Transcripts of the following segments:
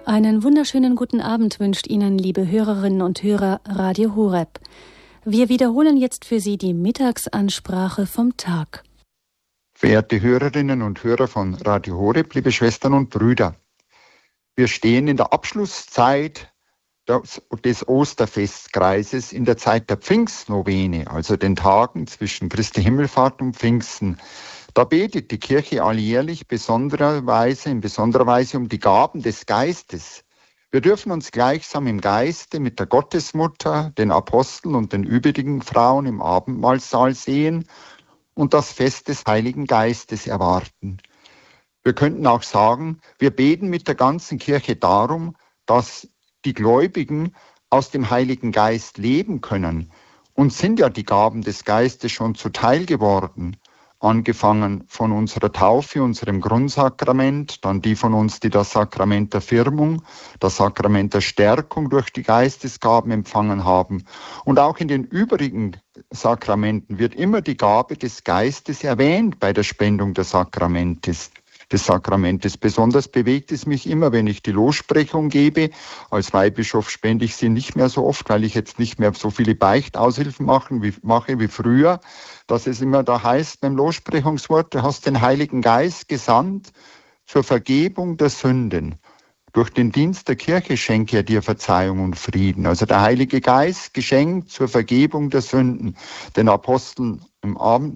Einen wunderschönen guten Abend wünscht Ihnen, liebe Hörerinnen und Hörer, Radio Horeb. Wir wiederholen jetzt für Sie die Mittagsansprache vom Tag. Verehrte Hörerinnen und Hörer von Radio Horeb, liebe Schwestern und Brüder, wir stehen in der Abschlusszeit des Osterfestkreises, in der Zeit der Pfingstnovene, also den Tagen zwischen Christi Himmelfahrt und Pfingsten. Da betet die Kirche alljährlich in besonderer Weise um die Gaben des Geistes. Wir dürfen uns gleichsam im Geiste mit der Gottesmutter, den Aposteln und den übrigen Frauen im Abendmahlsaal sehen und das Fest des Heiligen Geistes erwarten. Wir könnten auch sagen, wir beten mit der ganzen Kirche darum, dass die Gläubigen aus dem Heiligen Geist leben können. Uns sind ja die Gaben des Geistes schon zuteil geworden. Angefangen von unserer Taufe, unserem Grundsakrament, dann die von uns, die das Sakrament der Firmung, das Sakrament der Stärkung durch die Geistesgaben empfangen haben. Und auch in den übrigen Sakramenten wird immer die Gabe des Geistes erwähnt bei der Spendung des Sakramentes. Besonders bewegt es mich immer, wenn ich die Lossprechung gebe. Als Weihbischof spende ich sie nicht mehr so oft, weil ich jetzt nicht mehr so viele Beichtaushilfen mache wie früher, dass es immer da heißt beim Lossprechungswort, du hast den Heiligen Geist gesandt zur Vergebung der Sünden. Durch den Dienst der Kirche schenke er dir Verzeihung und Frieden. Also der Heilige Geist geschenkt zur Vergebung der Sünden. Den Aposteln am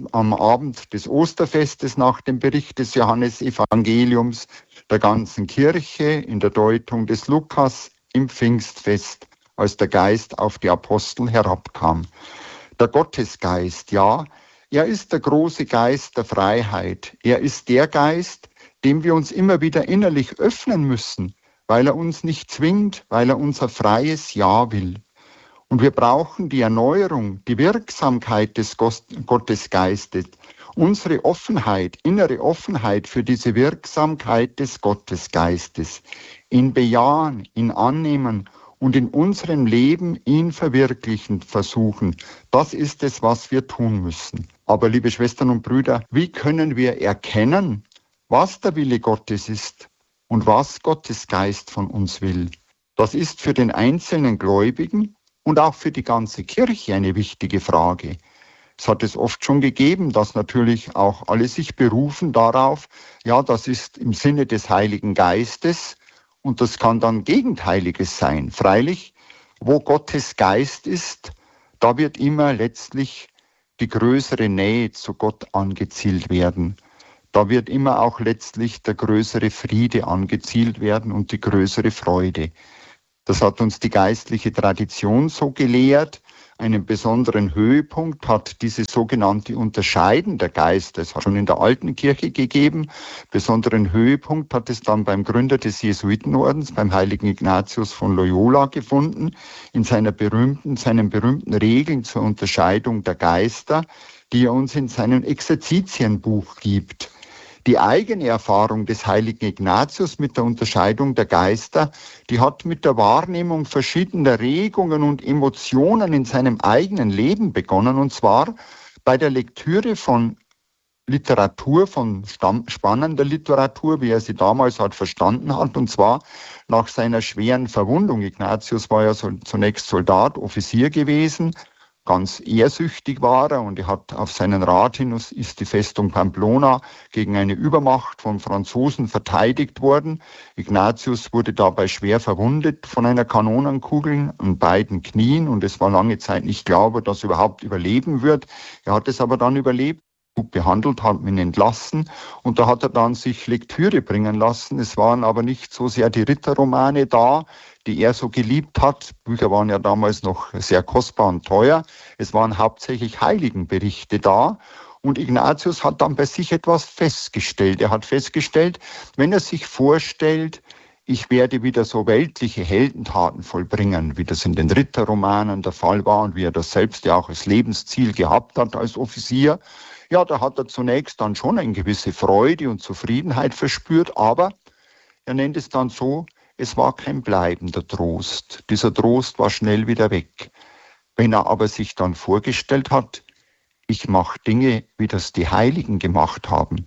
Abend des Osterfestes nach dem Bericht des Johannesevangeliums, der ganzen Kirche in der Deutung des Lukas im Pfingstfest, als der Geist auf die Apostel herabkam. Der Gottesgeist, ja, er ist der große Geist der Freiheit. Er ist der Geist, dem wir uns immer wieder innerlich öffnen müssen, weil er uns nicht zwingt, weil er unser freies Ja will. Und wir brauchen die Erneuerung, die Wirksamkeit des Gottesgeistes, unsere Offenheit, innere Offenheit für diese Wirksamkeit des Gottesgeistes, ihn bejahen, ihn annehmen und in unserem Leben ihn verwirklichen versuchen. Das ist es, was wir tun müssen. Aber liebe Schwestern und Brüder, wie können wir erkennen, was der Wille Gottes ist und was Gottes Geist von uns will? Das ist für den einzelnen Gläubigen und auch für die ganze Kirche eine wichtige Frage. Es hat es oft schon gegeben, dass natürlich auch alle sich berufen darauf, ja, das ist im Sinne des Heiligen Geistes und das kann dann Gegenteiliges sein. Freilich, wo Gottes Geist ist, da wird immer letztlich die größere Nähe zu Gott angezielt werden. Da wird immer auch letztlich der größere Friede angezielt werden und die größere Freude. Das hat uns die geistliche Tradition so gelehrt. Einen besonderen Höhepunkt hat diese sogenannte Unterscheiden der Geister. Es hat schon in der alten Kirche gegeben. Besonderen Höhepunkt hat es dann beim Gründer des Jesuitenordens, beim heiligen Ignatius von Loyola gefunden, in seinen berühmten Regeln zur Unterscheidung der Geister, die er uns in seinem Exerzitienbuch gibt. Die eigene Erfahrung des heiligen Ignatius mit der Unterscheidung der Geister, die hat mit der Wahrnehmung verschiedener Regungen und Emotionen in seinem eigenen Leben begonnen, und zwar bei der Lektüre von Literatur, von spannender Literatur, wie er sie damals verstanden hat, und zwar nach seiner schweren Verwundung. Ignatius war ja zunächst Soldat, Offizier gewesen. Ganz ehrsüchtig war er und er hat auf seinen Rat hin, ist die Festung Pamplona gegen eine Übermacht von Franzosen verteidigt worden. Ignatius wurde dabei schwer verwundet von einer Kanonenkugel an beiden Knien und es war lange Zeit nicht klar, ob er das überhaupt überleben wird. Er hat es aber dann überlebt. Gut behandelt, hat ihn entlassen und da hat er dann sich Lektüre bringen lassen. Es waren aber nicht so sehr die Ritterromane da, die er so geliebt hat. Bücher waren ja damals noch sehr kostbar und teuer. Es waren hauptsächlich Heiligenberichte da und Ignatius hat dann bei sich etwas festgestellt. Er hat festgestellt, wenn er sich vorstellt, ich werde wieder so weltliche Heldentaten vollbringen, wie das in den Ritterromanen der Fall war und wie er das selbst ja auch als Lebensziel gehabt hat als Offizier, ja, da hat er zunächst dann schon eine gewisse Freude und Zufriedenheit verspürt, aber er nennt es dann so, es war kein bleibender Trost. Dieser Trost war schnell wieder weg. Wenn er aber sich dann vorgestellt hat, ich mache Dinge, wie das die Heiligen gemacht haben,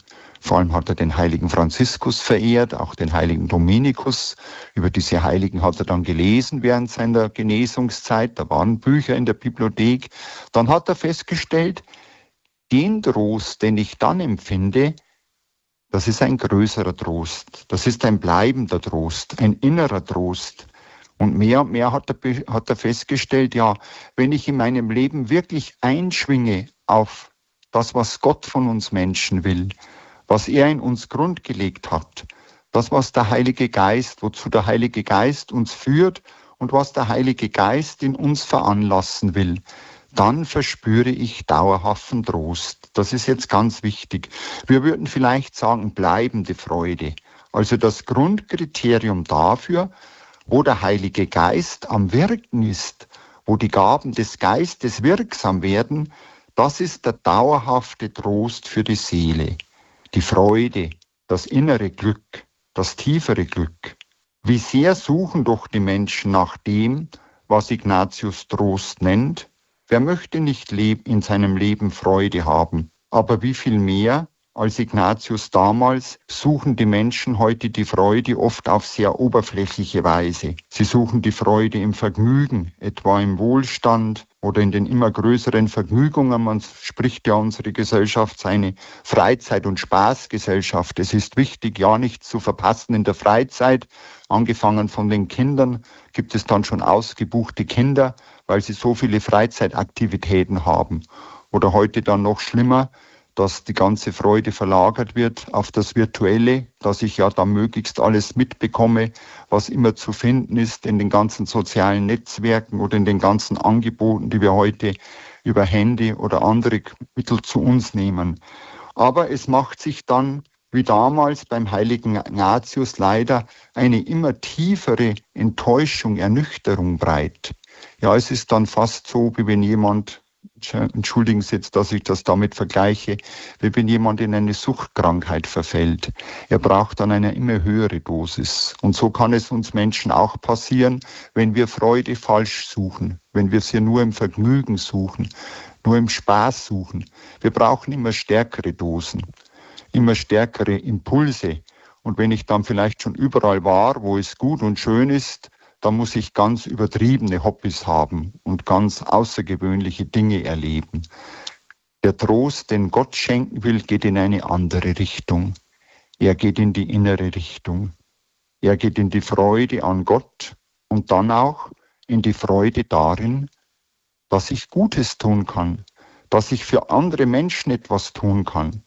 Vor allem hat er den heiligen Franziskus verehrt, auch den heiligen Dominikus. Über diese Heiligen hat er dann gelesen während seiner Genesungszeit. Da waren Bücher in der Bibliothek. Dann hat er festgestellt, den Trost, den ich dann empfinde, das ist ein größerer Trost. Das ist ein bleibender Trost, ein innerer Trost. Und mehr hat er festgestellt, ja, wenn ich in meinem Leben wirklich einschwinge auf das, was Gott von uns Menschen will, was er in uns grundgelegt hat, das, was der Heilige Geist, wozu der Heilige Geist uns führt und was der Heilige Geist in uns veranlassen will, dann verspüre ich dauerhaften Trost. Das ist jetzt ganz wichtig. Wir würden vielleicht sagen, bleibende Freude. Also das Grundkriterium dafür, wo der Heilige Geist am Wirken ist, wo die Gaben des Geistes wirksam werden, das ist der dauerhafte Trost für die Seele. Die Freude, das innere Glück, das tiefere Glück. Wie sehr suchen doch die Menschen nach dem, was Ignatius Trost nennt? Wer möchte nicht in seinem Leben Freude haben? Aber wie viel mehr als Ignatius damals suchen die Menschen heute die Freude oft auf sehr oberflächliche Weise. Sie suchen die Freude im Vergnügen, etwa im Wohlstand oder in den immer größeren Vergnügungen. Man spricht ja unsere Gesellschaft eine Freizeit- und Spaßgesellschaft. Es ist wichtig, ja nichts zu verpassen in der Freizeit. Angefangen von den Kindern gibt es dann schon ausgebuchte Kinder, weil sie so viele Freizeitaktivitäten haben. Oder heute dann noch schlimmer, dass die ganze Freude verlagert wird auf das Virtuelle, dass ich ja da möglichst alles mitbekomme, was immer zu finden ist in den ganzen sozialen Netzwerken oder in den ganzen Angeboten, die wir heute über Handy oder andere Mittel zu uns nehmen. Aber es macht sich dann, wie damals beim heiligen Ignatius, leider eine immer tiefere Enttäuschung, Ernüchterung breit. Ja, es ist dann fast so, wie wenn jemand, entschuldigen Sie jetzt, dass ich das damit vergleiche, wie wenn jemand in eine Suchtkrankheit verfällt. Er braucht dann eine immer höhere Dosis. Und so kann es uns Menschen auch passieren, wenn wir Freude falsch suchen, wenn wir sie nur im Vergnügen suchen, nur im Spaß suchen. Wir brauchen immer stärkere Dosen, immer stärkere Impulse. Und wenn ich dann vielleicht schon überall war, wo es gut und schön ist, da muss ich ganz übertriebene Hobbys haben und ganz außergewöhnliche Dinge erleben. Der Trost, den Gott schenken will, geht in eine andere Richtung. Er geht in die innere Richtung. Er geht in die Freude an Gott und dann auch in die Freude darin, dass ich Gutes tun kann, dass ich für andere Menschen etwas tun kann.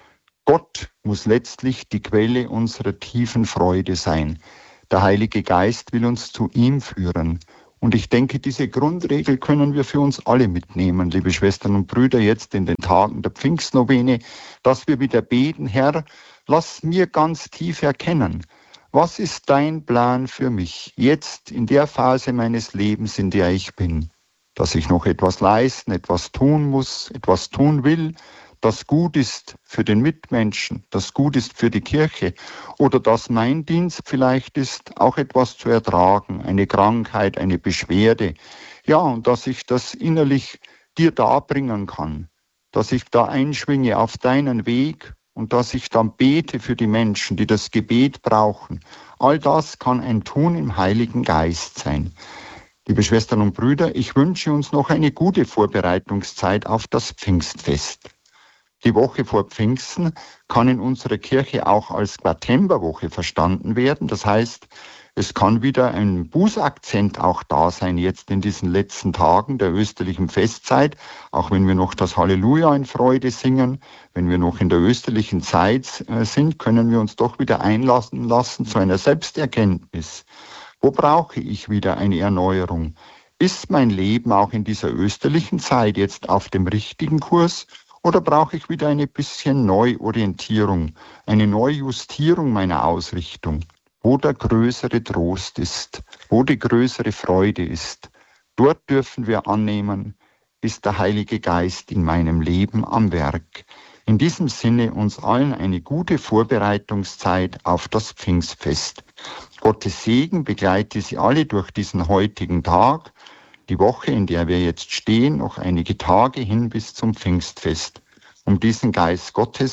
Gott muss letztlich die Quelle unserer tiefen Freude sein. Der Heilige Geist will uns zu ihm führen. Und ich denke, diese Grundregel können wir für uns alle mitnehmen, liebe Schwestern und Brüder, jetzt in den Tagen der Pfingstnovene, dass wir wieder beten: Herr, lass mir ganz tief erkennen, was ist dein Plan für mich, jetzt in der Phase meines Lebens, in der ich bin, dass ich noch etwas leisten, etwas tun muss, etwas tun will, das gut ist für den Mitmenschen, das gut ist für die Kirche, oder dass mein Dienst vielleicht ist, auch etwas zu ertragen, eine Krankheit, eine Beschwerde, ja, und dass ich das innerlich dir darbringen kann, dass ich da einschwinge auf deinen Weg und dass ich dann bete für die Menschen, die das Gebet brauchen. All das kann ein Tun im Heiligen Geist sein. Liebe Schwestern und Brüder, ich wünsche uns noch eine gute Vorbereitungszeit auf das Pfingstfest. Die Woche vor Pfingsten kann in unserer Kirche auch als Quatemberwoche verstanden werden. Das heißt, es kann wieder ein Bußakzent auch da sein, jetzt in diesen letzten Tagen der österlichen Festzeit, auch wenn wir noch das Halleluja in Freude singen, wenn wir noch in der österlichen Zeit sind, können wir uns doch wieder einlassen lassen zu einer Selbsterkenntnis. Wo brauche ich wieder eine Erneuerung? Ist mein Leben auch in dieser österlichen Zeit jetzt auf dem richtigen Kurs? Oder brauche ich wieder eine bisschen Neuorientierung, eine Neujustierung meiner Ausrichtung, wo der größere Trost ist, wo die größere Freude ist? Dort dürfen wir annehmen, ist der Heilige Geist in meinem Leben am Werk. In diesem Sinne uns allen eine gute Vorbereitungszeit auf das Pfingstfest. Gottes Segen begleite Sie alle durch diesen heutigen Tag, die Woche, in der wir jetzt stehen, noch einige Tage hin bis zum Pfingstfest. Um diesen Geist Gottes,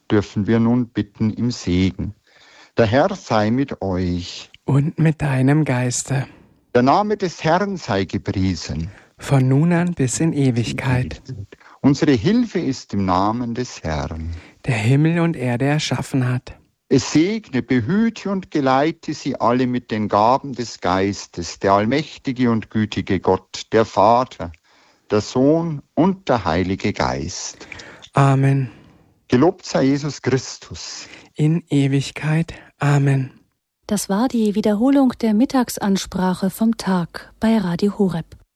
dürfen wir nun bitten im Segen. Der Herr sei mit euch. Und mit deinem Geiste. Der Name des Herrn sei gepriesen. Von nun an bis in Ewigkeit. Unsere Hilfe ist im Namen des Herrn, der Himmel und Erde erschaffen hat. Es segne, behüte und geleite sie alle mit den Gaben des Geistes, der allmächtige und gütige Gott, der Vater, der Sohn und der Heilige Geist. Amen. Gelobt sei Jesus Christus. In Ewigkeit. Amen. Das war die Wiederholung der Mittagsansprache vom Tag bei Radio Horeb.